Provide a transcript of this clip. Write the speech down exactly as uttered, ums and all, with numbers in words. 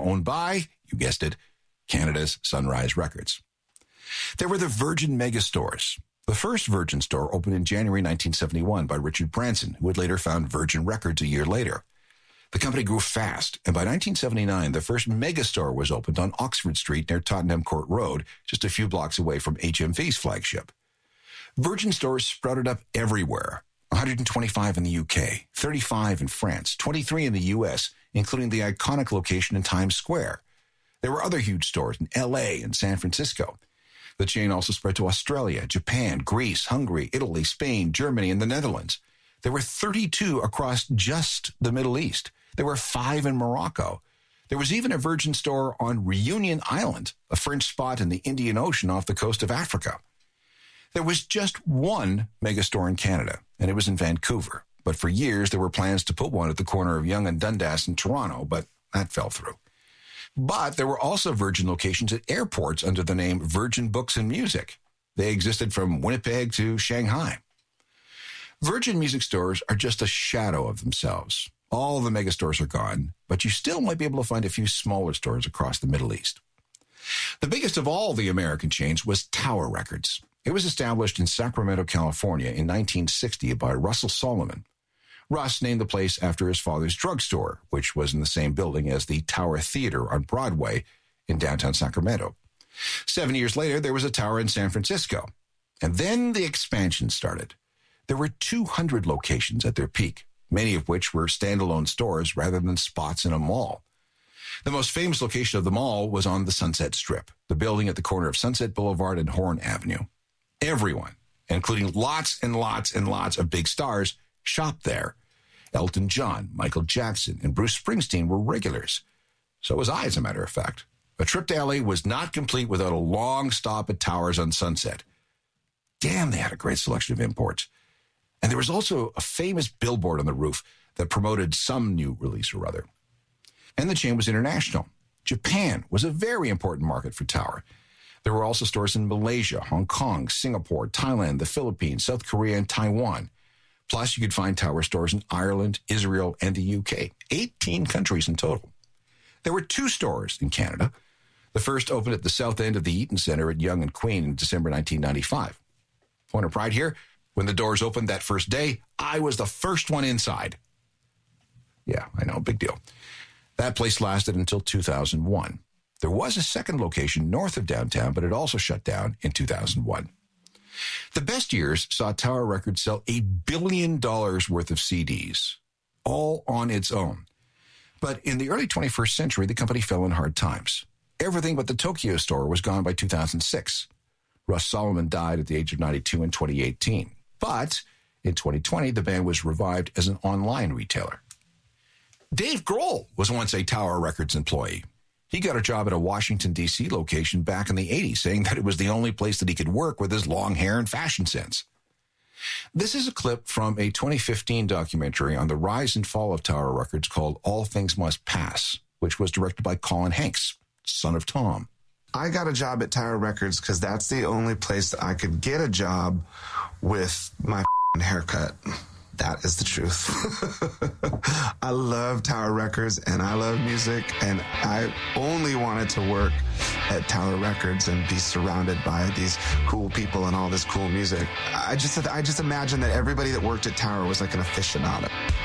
now owned by, you guessed it, Canada's Sunrise Records. There were the Virgin Megastores. The first Virgin store opened in January nineteen seventy-one by Richard Branson, who had later found Virgin Records a year later. The company grew fast, and by nineteen seventy-nine, the first Megastore was opened on Oxford Street near Tottenham Court Road, just a few blocks away from H M V's flagship. Virgin stores sprouted up everywhere. one hundred twenty-five in the U K, thirty-five in France, twenty-three in the U S, including the iconic location in Times Square. There were other huge stores in L A and San Francisco. The chain also spread to Australia, Japan, Greece, Hungary, Italy, Spain, Germany, and the Netherlands. There were thirty-two across just the Middle East. There were five in Morocco. There was even a Virgin store on Reunion Island, a French spot in the Indian Ocean off the coast of Africa. There was just one megastore in Canada, and it was in Vancouver. But for years, there were plans to put one at the corner of Yonge and Dundas in Toronto, but that fell through. But there were also Virgin locations at airports under the name Virgin Books and Music. They existed from Winnipeg to Shanghai. Virgin music stores are just a shadow of themselves. All the megastores are gone, but you still might be able to find a few smaller stores across the Middle East. The biggest of all the American chains was Tower Records. It was established in Sacramento, California in nineteen sixty by Russell Solomon. Russ named the place after his father's drugstore, which was in the same building as the Tower Theater on Broadway in downtown Sacramento. Seven years later, there was a tower in San Francisco. And then the expansion started. There were two hundred locations at their peak, many of which were standalone stores rather than spots in a mall. The most famous location of them all was on the Sunset Strip, the building at the corner of Sunset Boulevard and Horn Avenue. Everyone, including lots and lots and lots of big stars, shopped there. Elton John, Michael Jackson, and Bruce Springsteen were regulars. So was I, as a matter of fact. A trip to L A was not complete without a long stop at Towers on Sunset. Damn, they had a great selection of imports. And there was also a famous billboard on the roof that promoted some new release or other. And the chain was international. Japan was a very important market for Tower. There were also stores in Malaysia, Hong Kong, Singapore, Thailand, the Philippines, South Korea, and Taiwan. Plus, you could find Tower stores in Ireland, Israel, and the U K. eighteen countries in total. There were two stores in Canada. The first opened at the south end of the Eaton Centre at Yonge and Queen in December nineteen ninety-five. Point of pride here, when the doors opened that first day, I was the first one inside. Yeah, I know, big deal. That place lasted until two thousand one. There was a second location north of downtown, but it also shut down in two thousand one. The best years saw Tower Records sell a billion dollars worth of C Ds, all on its own. But in the early twenty-first century, the company fell in hard times. Everything but the Tokyo store was gone by two thousand six. Russ Solomon died at the age of ninety-two in twenty eighteen. But in twenty twenty, the band was revived as an online retailer. Dave Grohl was once a Tower Records employee. He got a job at a Washington, D C location back in the eighties, saying that it was the only place that he could work with his long hair and fashion sense. This is a clip from a twenty fifteen documentary on the rise and fall of Tower Records called All Things Must Pass, which was directed by Colin Hanks, son of Tom. I got a job at Tower Records because that's the only place that I could get a job with my haircut. That is the truth. I love Tower Records and I love music, and I only wanted to work at Tower Records and be surrounded by these cool people and all this cool music. I just I just imagined that everybody that worked at Tower was like an aficionado.